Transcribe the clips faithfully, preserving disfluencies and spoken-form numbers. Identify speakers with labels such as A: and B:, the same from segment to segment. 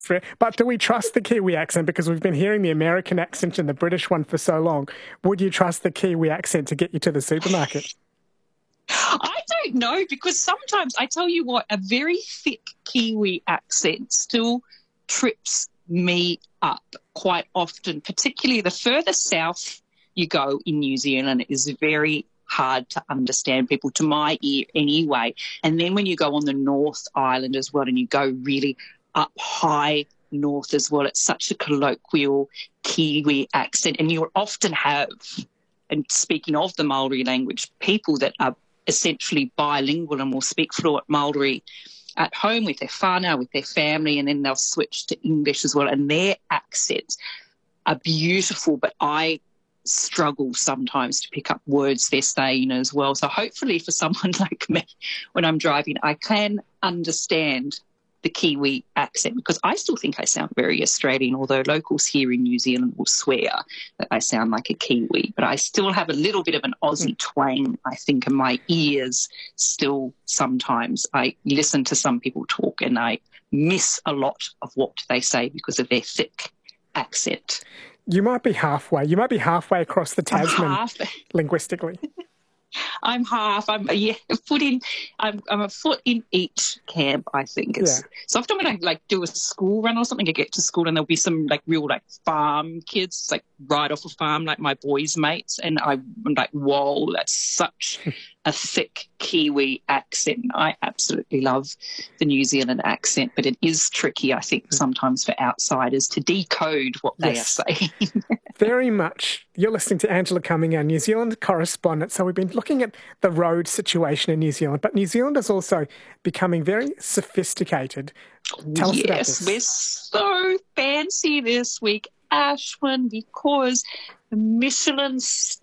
A: But do we trust the Kiwi accent? Because we've been hearing the American accent and the British one for so long. Would you trust the Kiwi accent to get you to the supermarket?
B: I don't know, because sometimes, I tell you what, a very thick Kiwi accent still trips me up quite often, particularly the further south you go in New Zealand. It is very hard to understand people, to my ear anyway. And then when you go on the North Island as well, and you go really up high north as well, it's such a colloquial Kiwi accent. And you'll often have, and speaking of the Maori language, people that are essentially bilingual and will speak fluent Maori at home with their whānau, with their family, and then they'll switch to English as well. And their accents are beautiful, but I struggle sometimes to pick up words they're saying as well. So hopefully for someone like me, when I'm driving, I can understand the Kiwi accent, because I still think I sound very Australian, although locals here in New Zealand will swear that I sound like a Kiwi. But I still have a little bit of an Aussie twang, I think, in my ears still sometimes. I listen to some people talk and I miss a lot of what they say because of their thick accent.
A: You might be halfway. You might be halfway across the Tasman
B: half.
A: linguistically.
B: I'm half. I'm yeah, a foot in. I'm I'm a foot in each camp. I think it's
A: Yeah.
B: so often when I like do a school run or something, I get to school and there'll be some like real like farm kids, like right off a farm, like my boys' mates, and I, I'm like, whoa, that's such a thick Kiwi accent. I absolutely love the New Zealand accent, but it is tricky, I think, sometimes for outsiders to decode what
A: Yes.
B: they are saying.
A: Very much. You're listening to Angela Cumming, our New Zealand correspondent. So we've been looking at the road situation in New Zealand, but New Zealand is also becoming very sophisticated. Tell us about
B: Yes,
A: this.
B: we're so fancy this week, Ashwin, because the Michelin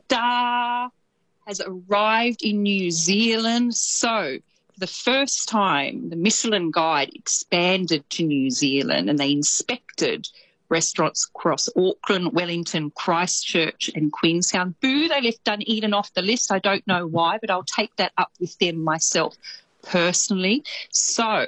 B: star has arrived in New Zealand. So for the first time, the Michelin Guide expanded to New Zealand and they inspected restaurants across Auckland, Wellington, Christchurch and Queenstown. Boo, they left Dunedin off the list. I don't know why, but I'll take that up with them myself personally. So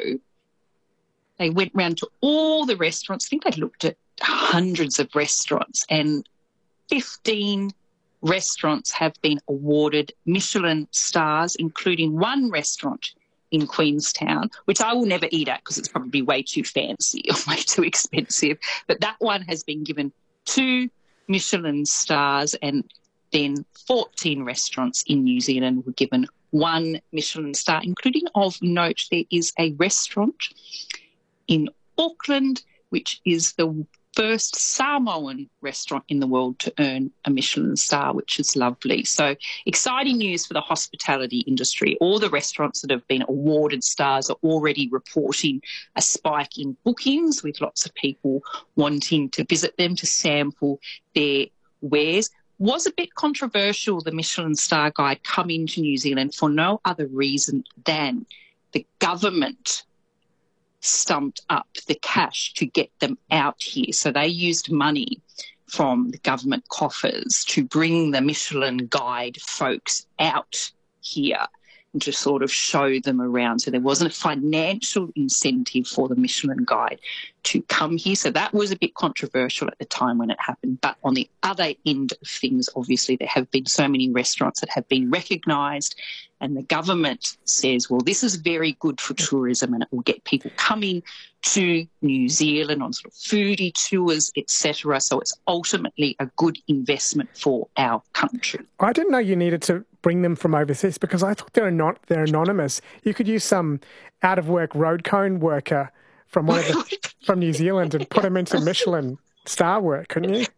B: they went round to all the restaurants. I think they looked at hundreds of restaurants, and fifteen restaurants have been awarded Michelin stars, including one restaurant in Queenstown, which I will never eat at because it's probably way too fancy or way too expensive. But that one has been given two Michelin stars, and then fourteen restaurants in New Zealand were given one Michelin star, including, of note, there is a restaurant in Auckland, which is the first Samoan restaurant in the world to earn a Michelin star, which is lovely. So exciting news for the hospitality industry. All the restaurants that have been awarded stars are already reporting a spike in bookings, with lots of people wanting to visit them to sample their wares. Was a bit controversial, the Michelin Star Guide coming to New Zealand, for no other reason than the government stumped up the cash to get them out here. So they used money from the government coffers to bring the Michelin Guide folks out here and to sort of show them around. So there wasn't a financial incentive for the Michelin Guide to come here. So that was a bit controversial at the time when it happened. But on the other end of things, obviously, there have been so many restaurants that have been recognised, and the government says, well, this is very good for tourism and it will get people coming to New Zealand on sort of foodie tours, et cetera. So it's ultimately a good investment for our country.
A: I didn't know you needed to bring them from overseas, because I thought they're not they're anonymous. You could use some out-of-work road cone worker from one of the, from New Zealand and put them into Michelin star work, couldn't you?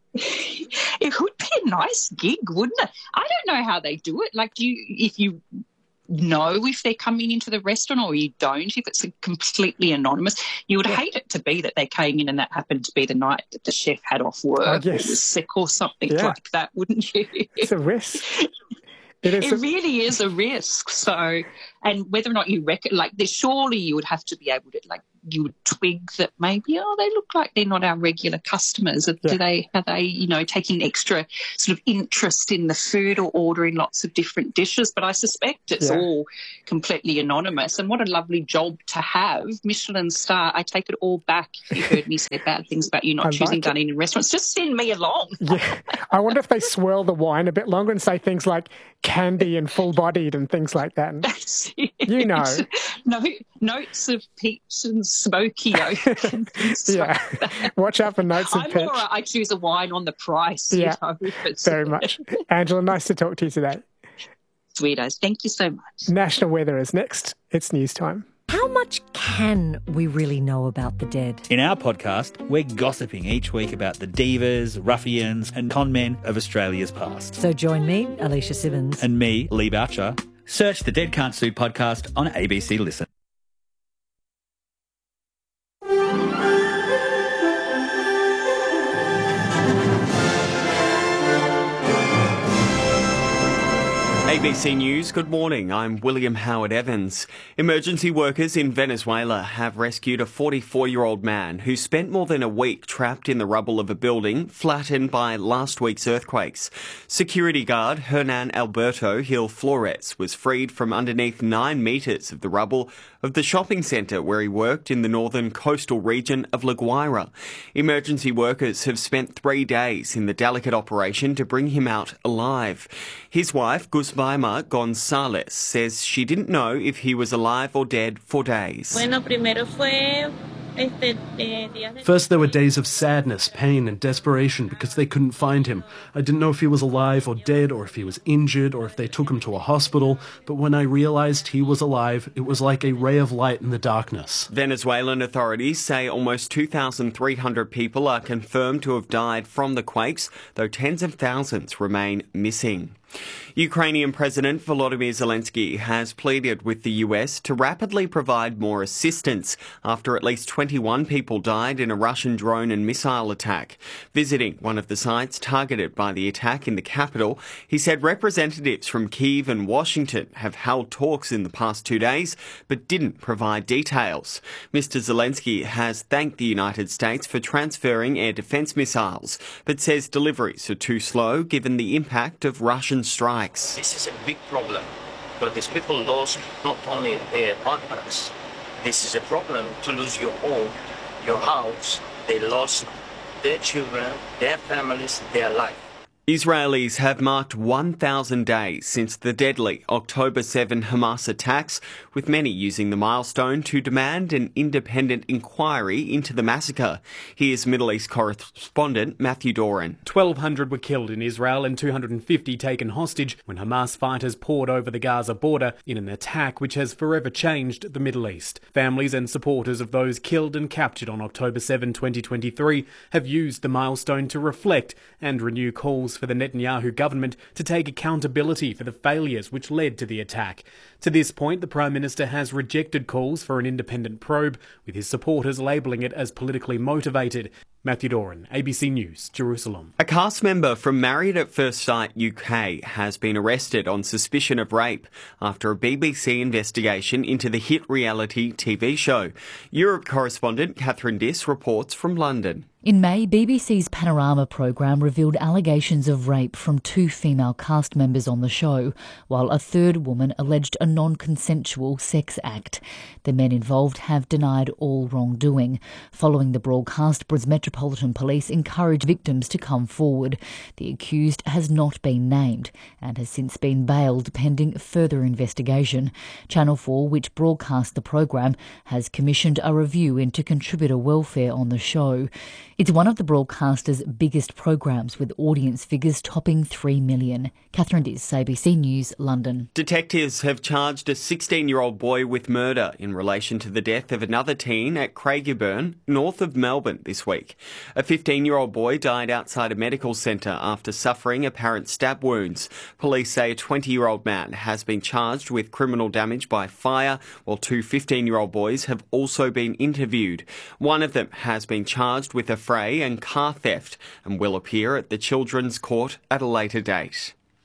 B: It would be a nice gig, wouldn't it? I don't know how they do it. Like, do you, if you know if they're coming into the restaurant or you don't, if it's completely anonymous, you would yeah. hate it to be that they came in and that happened to be the night that the chef had off work oh, yes. or was sick or something yeah. like that, wouldn't you?
A: It's a risk. It, is
B: it
A: a...
B: really is a risk. So, and whether or not you reckon, like, there, surely you would have to be able to, like, you would twig that maybe, oh, they look like they're not our regular customers. Do
A: Yeah.
B: they, are they, you know, taking extra sort of interest in the food or ordering lots of different dishes? But I suspect it's
A: Yeah.
B: all completely anonymous. And what a lovely job to have. Michelin star, I take it all back if you heard me say bad things about you not
A: I
B: choosing
A: like it.
B: dining in restaurants. Just send me along.
A: Yeah. I wonder if they swirl the wine a bit longer and say things like candy and full-bodied and things like that. And
B: That's it.
A: you know.
B: No, notes of peach and smoky oak. And things
A: Yeah.
B: like that.
A: Watch out for notes of
B: I'm
A: pitch.
B: more, I choose a wine on the price.
A: Yeah,
B: You know, it's
A: very much. Angela, nice to talk to you today.
B: Sweetos. Thank you so much.
A: National weather is next. It's news time.
C: How much can we really know about the dead?
D: In our podcast, we're gossiping each week about the divas, ruffians and con men of Australia's past.
C: So join me, Alicia Simmons.
D: And me, Lee Boucher. Search the Dead Can't Sue podcast on A B C Listen.
E: A B C News, good morning. I'm William Howard Evans. Emergency workers in Venezuela have rescued a forty-four-year-old man who spent more than a week trapped in the rubble of a building flattened by last week's earthquakes. Security guard Hernan Alberto Gil Flores was freed from underneath nine metres of the rubble of the shopping centre where he worked in the northern coastal region of La Guaira. Emergency workers have spent three days in the delicate operation to bring him out alive. His wife, Guzmaima Gonzalez, says she didn't know if he was alive or dead for days.
F: First, there were days of sadness, pain, and desperation because they couldn't find him. I didn't know if he was alive or dead, or if he was injured, or if they took him to a hospital. But when I realized he was alive, it was like a ray of light in the darkness.
E: Venezuelan authorities say almost two thousand three hundred people are confirmed to have died from the quakes, though tens of thousands remain missing. Ukrainian President Volodymyr Zelensky has pleaded with the U S to rapidly provide more assistance after at least twenty-one people died in a Russian drone and missile attack. Visiting one of the sites targeted by the attack in the capital, he said representatives from Kyiv and Washington have held talks in the past two days but didn't provide details. Mister Zelensky has thanked the United States for transferring air defense missiles, but says deliveries are too slow given the impact of Russian strikes.
G: This is a big problem, but these people lost not only their partners. This is a problem to lose your home, your house. They lost their children, their families, their life.
E: Israelis have marked one thousand days since the deadly October seventh Hamas attacks, with many using the milestone to demand an independent inquiry into the massacre. Here's Middle East correspondent Matthew Doran.
H: twelve hundred were killed in Israel and two hundred fifty taken hostage when Hamas fighters poured over the Gaza border in an attack which has forever changed the Middle East. Families and supporters of those killed and captured on October seventh, twenty twenty-three have used the milestone to reflect and renew calls for the Netanyahu government to take accountability for the failures which led to the attack. To this point, the Prime Minister has rejected calls for an independent probe, with his supporters labelling it as politically motivated. Matthew Doran, A B C News, Jerusalem.
E: A cast member from Married at First Sight U K has been arrested on suspicion of rape after a B B C investigation into the hit reality T V show. Europe correspondent Catherine Diss reports from London.
I: In May, B B C's Panorama programme revealed allegations of rape from two female cast members on the show, while a third woman alleged a non-consensual sex act. The men involved have denied all wrongdoing. Following the broadcast, Brisbane Metropolitan Police encouraged victims to come forward. The accused has not been named and has since been bailed pending further investigation. Channel four, which broadcast the programme, has commissioned a review into contributor welfare on the show. It's one of the broadcaster's biggest programmes, with audience figures topping three million. Catherine Diss, A B C News, London.
E: Detectives have charged a sixteen-year-old boy with murder in relation to the death of another teen at Craigieburn, north of Melbourne, this week. A fifteen-year-old boy died outside a medical centre after suffering apparent stab wounds. Police say a twenty-year-old man has been charged with criminal damage by fire, while two fifteen-year-old boys have also been interviewed. One of them has been charged with affray and car theft and will appear at the Children's Court at a later date.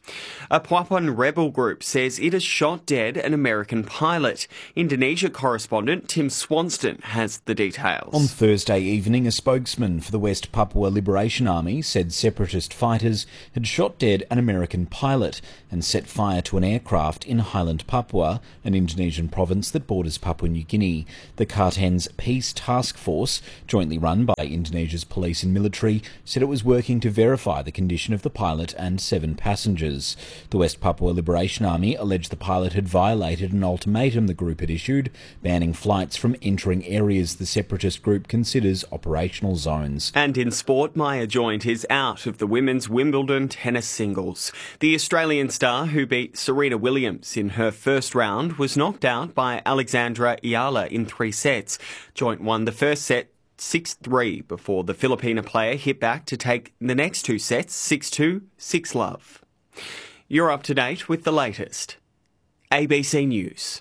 E: A Papuan rebel group says it has shot dead an American pilot. Indonesia correspondent Tim Swanston has the details.
J: On Thursday evening, a spokesman for the West Papua Liberation Army said separatist fighters had shot dead an American pilot and set fire to an aircraft in Highland Papua, an Indonesian province that borders Papua New Guinea. The Karten's Peace Task Force, jointly run by Indonesia's police and military, said it was working to verify the condition of the pilot and seven passengers. The West Papua Liberation Army alleged the pilot had violated an ultimatum the group had issued, banning flights from entering areas the separatist group considers operational zones.
E: And in sport, Maya Joint is out of the women's Wimbledon tennis singles. The Australian star who beat Serena Williams in her first round was knocked out by Alexandra Ayala in three sets. Joint won the first set six three before the Filipina player hit back to take the next two sets six two, six love. You're up to date with the latest. A B C News.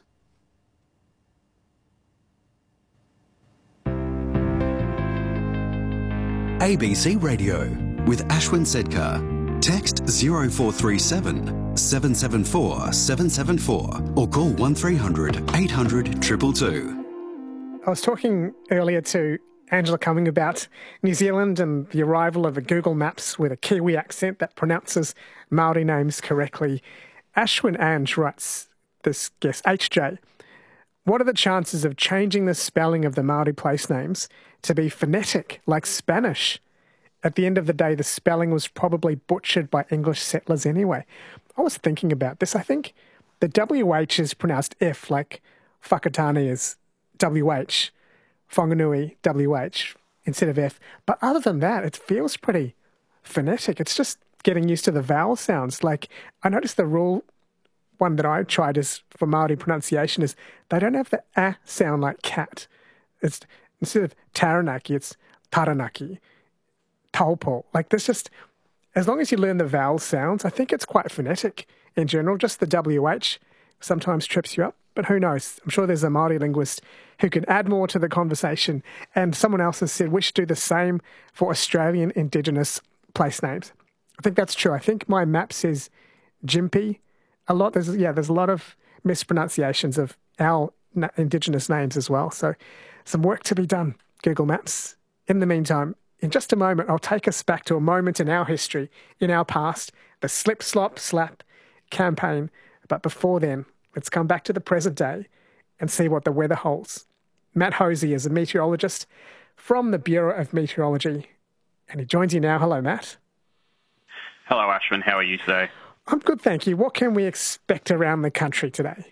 K: A B C Radio with Ashwin Sedkar. Text zero four three seven, seven seven four, seven seven four or call one three hundred, eight hundred, two two two.
A: I was talking earlier to Angela Cumming about New Zealand and the arrival of a Google Maps with a Kiwi accent that pronounces Māori names correctly. Ashwin Ange writes this guess, H J, what are the chances of changing the spelling of the Māori place names to be phonetic like Spanish? At the end of the day, the spelling was probably butchered by English settlers anyway. I was thinking about this. I think the W H is pronounced F, like Whakatane is W H. Whanganui, W H, instead of F. But other than that, it feels pretty phonetic. It's just getting used to the vowel sounds. Like, I noticed the rule, one that I tried is for Māori pronunciation, is they don't have the A sound like cat. It's instead of Taranaki, it's Taranaki, Taupo. Like, there's just, as long as you learn the vowel sounds, I think it's quite phonetic in general. Just the W H sometimes trips you up. But who knows? I'm sure there's a Māori linguist who can add more to the conversation. And someone else has said we should do the same for Australian Indigenous place names. I think that's true. I think my map says Gympie a lot. There's, yeah, there's a lot of mispronunciations of our Indigenous names as well. So some work to be done, Google Maps. In the meantime, in just a moment, I'll take us back to a moment in our history, in our past, the Slip, Slop, Slap campaign. But before then, let's come back to the present day and see what the weather holds. Matt Hosey is a meteorologist from the Bureau of Meteorology, and he joins you now. Hello, Matt.
L: Hello, Ashwin. How are you today?
A: I'm good, thank you. What can we expect around the country today?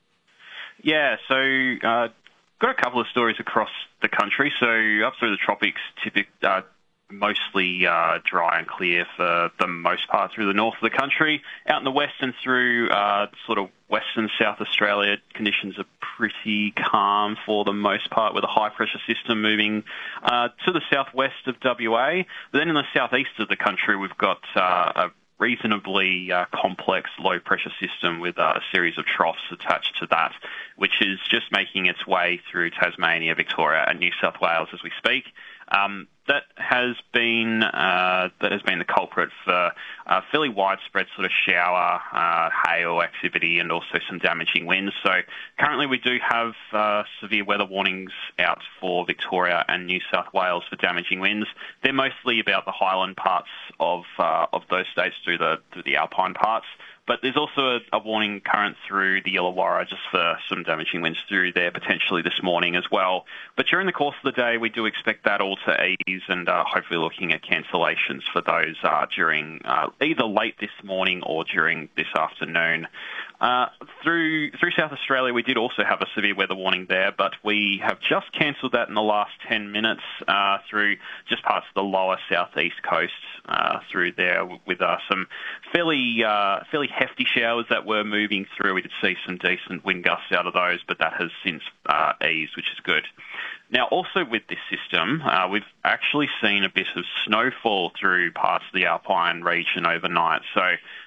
L: Yeah, so uh, got a couple of stories across the country. So up through the tropics, typic, uh, mostly uh, dry and clear for the most part through the north of the country. Out in the west and through uh, sort of western South Australia, conditions are pretty calm for the most part, with a high-pressure system moving uh, to the southwest of W A. But then in the southeast of the country, we've got uh, a reasonably uh, complex low-pressure system with uh, a series of troughs attached to that, which is just making its way through Tasmania, Victoria and New South Wales as we speak. Um, that has been uh, that has been the culprit for uh, fairly widespread sort of shower, uh, hail activity, and also some damaging winds. So currently, we do have uh, severe weather warnings out for Victoria and New South Wales for damaging winds. They're mostly about the highland parts of uh, of those states through the through the alpine parts. But there's also a, a warning current through the Illawarra just for some damaging winds through there potentially this morning as well. But during the course of the day, we do expect that all to ease and uh, hopefully looking at cancellations for those uh, during uh, either late this morning or during this afternoon. Uh, through through South Australia, we did also have a severe weather warning there, but we have just cancelled that in the last ten minutes uh, through just parts of the lower southeast coast uh, through there with uh, some fairly uh, fairly hefty showers that were moving through. We did see some decent wind gusts out of those, but that has since uh, eased, which is good. Now, also with this system, uh, we've actually seen a bit of snowfall through parts of the Alpine region overnight. So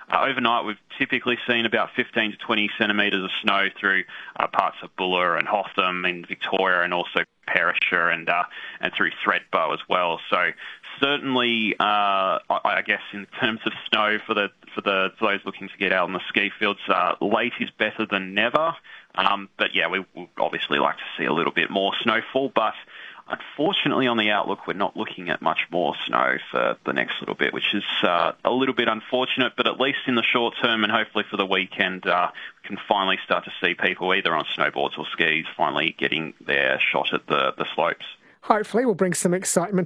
L: Uh, overnight, we've typically seen about fifteen to twenty centimetres of snow through uh, parts of Bulla and Hotham in Victoria, and also Perisher and uh, and through Thredbo as well. So certainly, uh, I, I guess in terms of snow for the for the for those looking to get out on the ski fields, uh, late is better than never. Um, but yeah, we would obviously like to see a little bit more snowfall, but unfortunately on the outlook we're not looking at much more snow for the next little bit, which is uh, a little bit unfortunate, but at least in the short term and hopefully for the weekend uh, we can finally start to see people either on snowboards or skis finally getting their shot at the, the slopes.
A: Hopefully we'll bring some excitement